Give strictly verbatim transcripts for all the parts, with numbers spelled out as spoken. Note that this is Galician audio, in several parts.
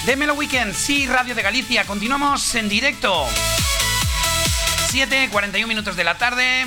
Démelo Weekend, sí, Radio de Galicia. Continuamos en directo. siete, cuarenta y un minutos de la tarde.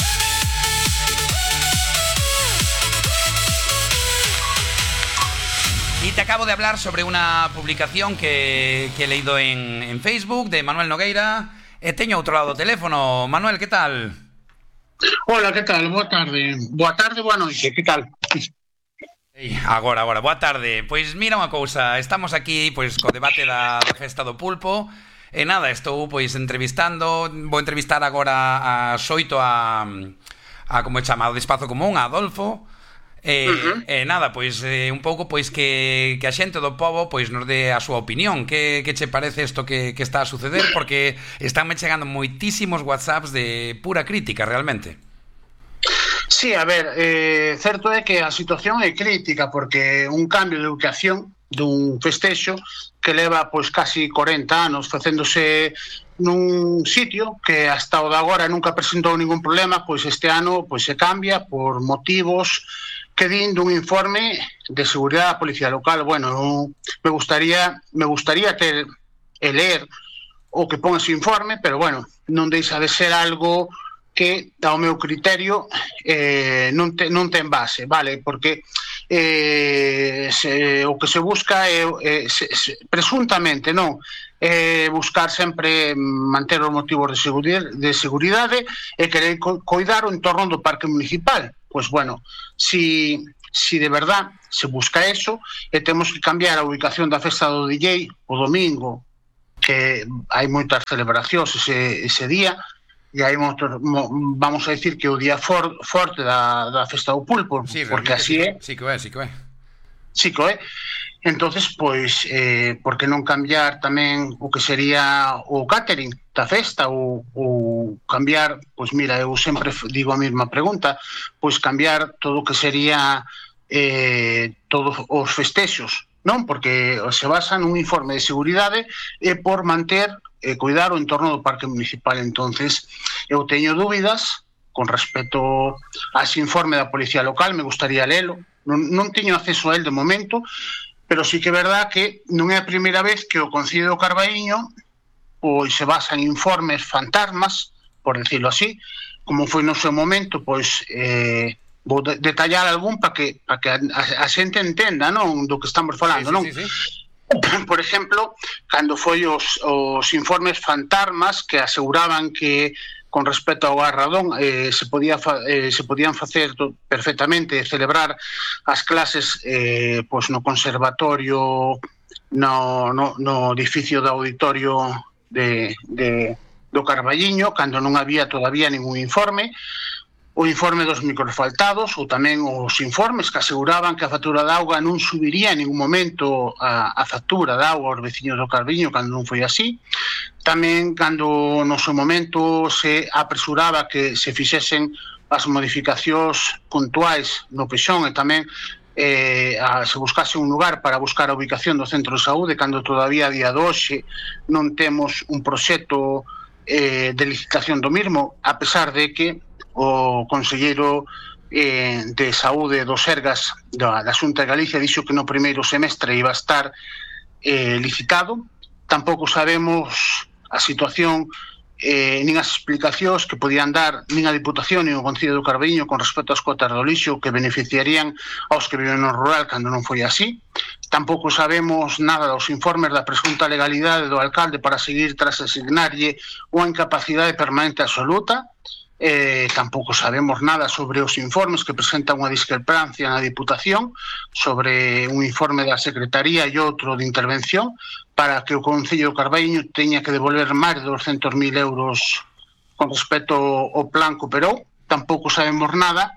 Y te acabo de hablar sobre una publicación que, que he leído en, en Facebook de Manuel Nogueira. E teño outro lado do teléfono. Manuel, que tal? Hola, que tal? Boa tarde. Boa tarde, boa noite, que tal? Ei, agora, agora, boa tarde. Pois mira unha cousa, estamos aquí pois co debate da, da festa do pulpo. E nada, estou pois entrevistando, vou entrevistar agora a Xoito a, a como é chamado, Despazo Común, a Adolfo. E, uh-huh. e nada, pois eh, un pouco pois que, que a xente do pobo pois nos dé a súa opinión. Que, que che parece isto que, que está a suceder? Porque estánme chegando moitísimos WhatsApps de pura crítica, realmente. Sí, a ver, eh, certo é que a situación é crítica porque un cambio de educación dun festexo que leva pois casi corenta anos facéndose nun sitio que hasta o de agora nunca presentou ningún problema, pois este ano pois se cambia por motivos que din dun informe de seguridade da Policía Local. Bueno, me gustaría me gustaría ter e ler o que pon ese informe, pero bueno, non deixa de ser algo que, ao meu criterio, eh, non, te, non ten base, vale? Porque eh, se, o que se busca é, eh, se, se, presuntamente, non, é buscar sempre manter os motivos de seguridade, de seguridade e querer co coidar o entorno do parque municipal. Pois, bueno, si, si de verdad se busca eso, e temos que cambiar a ubicación da festa do D J o domingo, que hai moitas celebracións ese, ese día, e aí vamos a decir que o día for, forte da, da festa do pulpo, sí, porque así é. Sí que é, sí que é. Sí que é. Entonces, pois, eh, por que non cambiar tamén o que sería o catering da festa, ou, ou cambiar, pois mira, eu sempre digo a mesma pregunta, pois cambiar todo o que sería eh, todos os festexos, non? Porque se basa nun informe de seguridade e por manter e cuidar o entorno do parque municipal. Entonces, eu teño dúbidas con respecto a ese informe da Policía Local, me gustaría lelo, non, non teño acceso a él de momento, pero sí que é verdad que non é a primeira vez que o Concello do Carballiño pois se basa en informes fantasmas, por decirlo así, como foi no seu momento, pois eh, vou de detallar algún para que, pa que a, a, a xente entenda, non, do que estamos falando, sí, sí, non? Sí, sí. Por exemplo, cando foi os, os informes fantasmas que aseguraban que con respecto ao Garradón eh, se, podía fa, eh, se podían facer perfectamente, celebrar as clases eh, pois no conservatorio, no, no, no edificio do auditorio de, de, do Carballiño, cando non había todavía ningún informe, o informe dos microfaltados, ou tamén os informes que aseguraban que a factura de auga non subiría en ningún momento a, a factura de auga aos veciños do Carballiño, cando non foi así. Tamén cando no seu momento se apresuraba que se fixesen as modificacións puntuais no Peixón e tamén eh, a, se buscase un lugar para buscar a ubicación do centro de saúde, cando todavía a día de hoxe non temos un proxecto eh, de licitación do mismo, a pesar de que o conselleiro eh, de Saúde do Sergas da, da Xunta de Galicia dixo que no primeiro semestre iba a estar eh, licitado. Tampouco sabemos a situación eh, nin as explicacións que podían dar nin a Diputación nin o Concello do Carballiño con respecto ás cotas do lixo que beneficiarían aos que viven no rural cando non foi así. Tampouco sabemos nada dos informes da presunta legalidade do alcalde para seguir tras asignarlle unha incapacidade permanente absoluta. Eh, tampouco sabemos nada sobre os informes que presentan unha discrepancia na Diputación sobre un informe da Secretaría e outro de intervención para que o Concello do Carballiño teña que devolver máis de doscientos mil euros con respecto ao plan que operou. Tampouco sabemos nada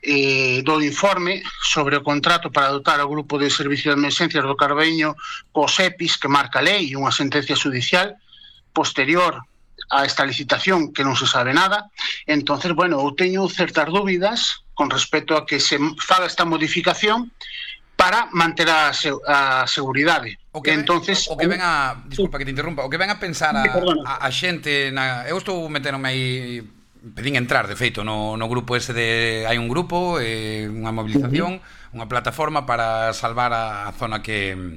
eh, do informe sobre o contrato para dotar ao Grupo de Servicios de Emergencias do Carballiño cos E P I S que marca a lei e unha sentencia judicial posterior a esta licitación que non se sabe nada. Entonces, bueno, eu teño certas dúbidas con respecto a que se faga esta modificación para manter a, a seguridade. O que, entonces, o que ven a, disculpa que te interrumpa, o que ven a pensar a, a, a xente na, eu estou meténdome aí, pedín entrar de feito no, no grupo ese de, hai un grupo, eh, unha movilización, uh -huh. unha plataforma para salvar a, a zona que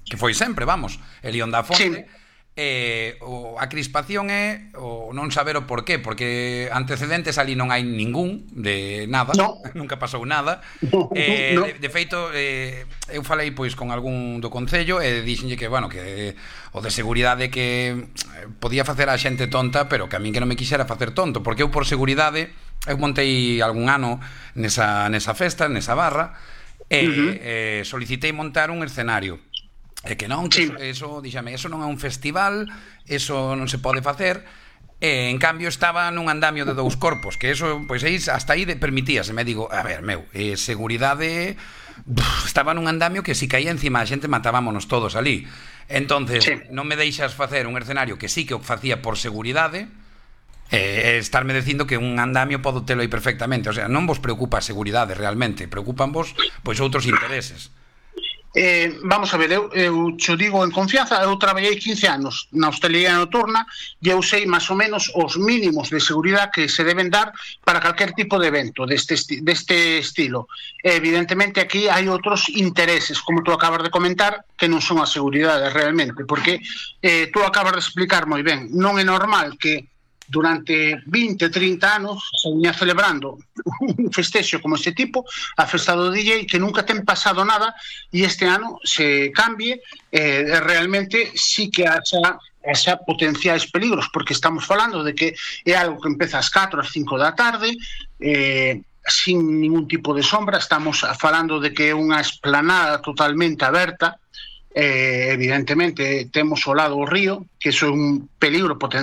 que foi sempre, vamos, el Ión da Fonte. Sí. Eh, o, a crispación é o non saber o porqué, porque antecedentes ali non hai ningún de nada, no. nunca pasou nada. No, eh, no. de, de feito, eh, eu falei pois con algún do Concello e dixenlle que, bueno, que o de seguridade que podía facer a xente tonta, pero que a min que non me quixera facer tonto, porque eu por seguridade eu montei algún ano nesa, nesa festa, nesa barra, e uh-huh. eh, solicitei montar un escenario. É que non, que sí. eso, eso, díxame, eso non é un festival, eso non se pode facer. E, en cambio, estaba nun andamio de dous corpos, que eso, pois aí, hasta aí de permitíase. Me digo, a ver, meu, eh, seguridade, buf, estaba nun andamio que si caía encima a xente matábamos todos ali. Entonces, sí. non me deixas facer un escenario que sí que o facía por seguridade, e eh, estarme dicindo que un andamio podo telo aí perfectamente. O sea, non vos preocupa a seguridade realmente, preocupan vos pois outros intereses. Eh, vamos a ver, eu, eu cho digo en confianza, eu traballei quince anos na hostelería nocturna e eu sei máis ou menos os mínimos de seguridade que se deben dar para calquer tipo de evento deste, esti deste estilo. Eh, evidentemente aquí hai outros intereses, como tú acabas de comentar, que non son a seguridade realmente, porque eh, tú acabas de explicar moi ben, non é normal que durante vinte, trinta anos se viña celebrando un festexo como este tipo, a festa do D J, que nunca ten pasado nada, e este ano se cambie, eh, realmente sí que haxa, haxa potenciais peligros, porque estamos falando de que é algo que empeza ás catro, ás cinco da tarde, eh, sin ningún tipo de sombra, estamos falando de que é unha esplanada totalmente aberta, eh, evidentemente temos ao lado o río, que iso é un peligro potencial